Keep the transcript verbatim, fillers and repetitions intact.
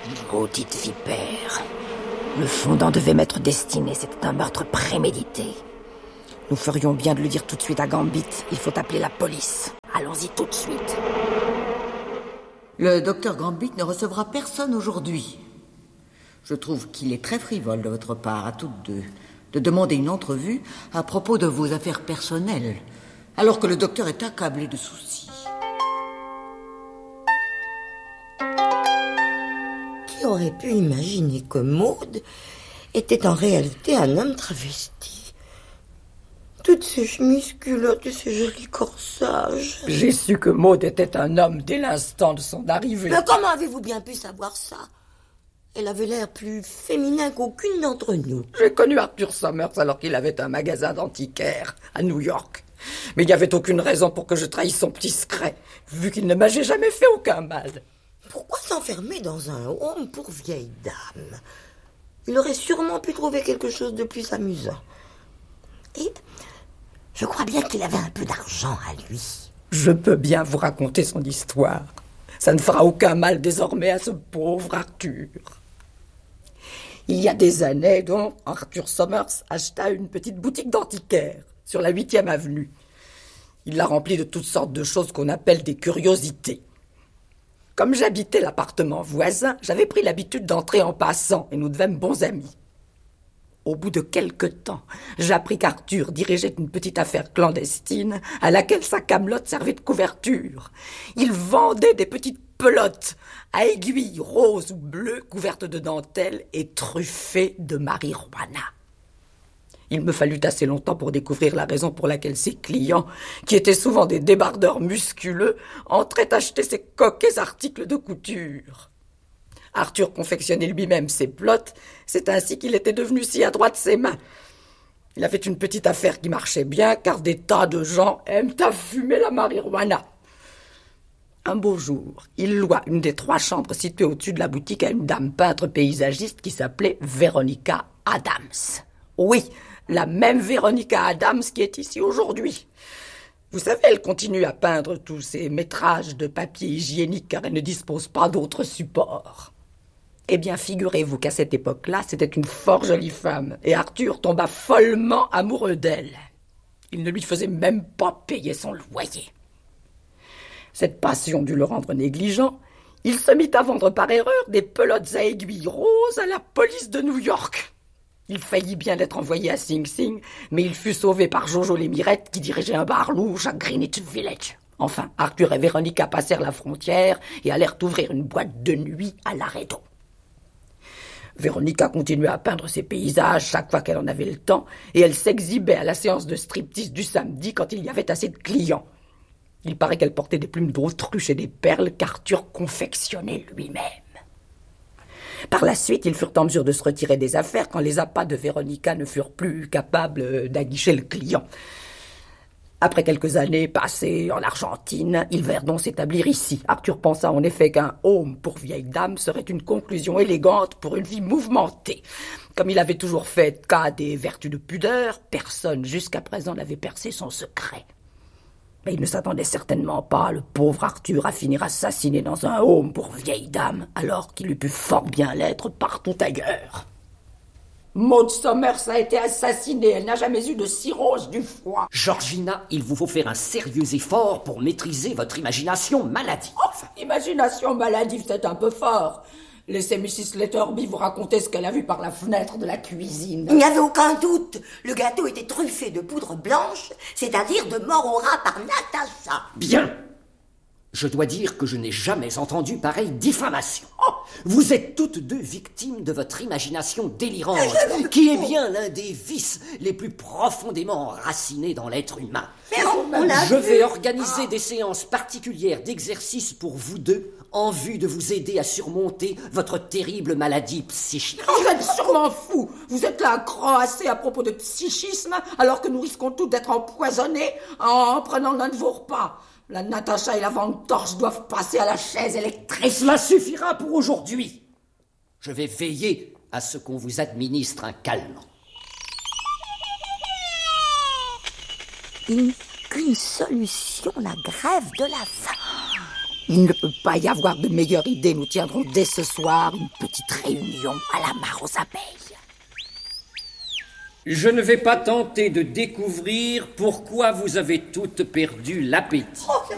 Maudite vipère. Le fondant devait m'être destiné. C'était un meurtre prémédité. Nous ferions bien de le dire tout de suite à Gambit. Il faut appeler la police. Allons-y tout de suite. Le docteur Gambit ne recevra personne aujourd'hui. Je trouve qu'il est très frivole de votre part, à toutes deux, de demander une entrevue à propos de vos affaires personnelles, alors que le docteur est accablé de soucis. Qui aurait pu imaginer que Maud était en réalité un homme travesti? Toutes ces chemises culottes et ces jolis corsages. J'ai su que Maud était un homme dès l'instant de son arrivée. Mais comment avez-vous bien pu savoir ça? Elle avait l'air plus féminin qu'aucune d'entre nous. J'ai connu Arthur Somers alors qu'il avait un magasin d'antiquaires à New York. Mais il n'y avait aucune raison pour que je trahisse son petit secret, vu qu'il ne m'avait jamais fait aucun mal. Pourquoi s'enfermer dans un home pour vieilles dames? Il aurait sûrement pu trouver quelque chose de plus amusant. Et je crois bien qu'il avait un peu d'argent à lui. Je peux bien vous raconter son histoire. Ça ne fera aucun mal désormais à ce pauvre Arthur. Il y a des années, donc, Arthur Somers acheta une petite boutique d'antiquaires sur la huitième avenue. Il l'a remplie de toutes sortes de choses qu'on appelle des curiosités. Comme j'habitais l'appartement voisin, j'avais pris l'habitude d'entrer en passant et nous devînmes bons amis. Au bout de quelque temps, j'appris qu'Arthur dirigeait une petite affaire clandestine à laquelle sa camelote servait de couverture. Il vendait des petites pelotes à aiguilles roses ou bleues couvertes de dentelle et truffées de marijuana. Il me fallut assez longtemps pour découvrir la raison pour laquelle ses clients, qui étaient souvent des débardeurs musculeux, entraient acheter ces coquets articles de couture. Arthur confectionnait lui-même ses plots, c'est ainsi qu'il était devenu si adroit de ses mains. Il avait une petite affaire qui marchait bien, car des tas de gens aiment à fumer la marijuana. Un beau jour, il loua une des trois chambres situées au-dessus de la boutique à une dame peintre paysagiste qui s'appelait Veronica Adams. Oui, la même Veronica Adams qui est ici aujourd'hui. Vous savez, elle continue à peindre tous ces métrages de papier hygiénique car elle ne dispose pas d'autres supports. Eh bien, figurez-vous qu'à cette époque-là, c'était une fort jolie femme, et Arthur tomba follement amoureux d'elle. Il ne lui faisait même pas payer son loyer. Cette passion dut le rendre négligent. Il se mit à vendre par erreur des pelotes à aiguilles roses à la police de New York. Il faillit bien être envoyé à Sing Sing, mais il fut sauvé par Jojo Lémirette qui dirigeait un bar louche à Greenwich Village. Enfin, Arthur et Véronica passèrent la frontière et allèrent ouvrir une boîte de nuit à Laredo. Véronica continuait à peindre ses paysages chaque fois qu'elle en avait le temps, et elle s'exhibait à la séance de striptease du samedi quand il y avait assez de clients. Il paraît qu'elle portait des plumes d'autruche et des perles qu'Arthur confectionnait lui-même. Par la suite, ils furent en mesure de se retirer des affaires quand les appâts de Véronica ne furent plus capables d'aguicher le client. Après quelques années passées en Argentine, ils vinrent donc s'établir ici. Arthur pensa en effet qu'un home pour vieille dame serait une conclusion élégante pour une vie mouvementée. Comme il avait toujours fait cas des vertus de pudeur, personne jusqu'à présent n'avait percé son secret. Mais il ne s'attendait certainement pas, le pauvre Arthur, à finir assassiné dans un home pour vieille dame, alors qu'il eût pu fort bien l'être partout ailleurs. Maud Somers a été assassinée, elle n'a jamais eu de cirrhose du foie. Georgina, il vous faut faire un sérieux effort pour maîtriser votre imagination maladive. Enfin, imagination maladive, c'est un peu fort. Laissez missus Letterby vous raconter ce qu'elle a vu par la fenêtre de la cuisine. Il n'y avait aucun doute. Le gâteau était truffé de poudre blanche, c'est-à-dire de mort au rat par Natacha. Bien. Je dois dire que je n'ai jamais entendu pareille diffamation. Oh, vous êtes toutes deux victimes de votre imagination délirante, qui est bien l'un des vices les plus profondément enracinés dans l'être humain. Mais on, on l'a Je vu. vais organiser des séances particulières d'exercice pour vous deux, en vue de vous aider à surmonter votre terrible maladie psychique. Vous êtes sûrement fou. Vous êtes là à croasser à propos de psychisme, alors que nous risquons tous d'être empoisonnés en prenant l'un de vos repas. La Natacha et la ventorche doivent passer à la chaise électrique. Cela suffira pour aujourd'hui. Je vais veiller à ce qu'on vous administre un calmant. Il n'y a qu'une solution, la grève de la faim. Il ne peut pas y avoir de meilleure idée. Nous tiendrons dès ce soir une petite réunion à la mare aux abeilles. Je ne vais pas tenter de découvrir pourquoi vous avez toutes perdu l'appétit.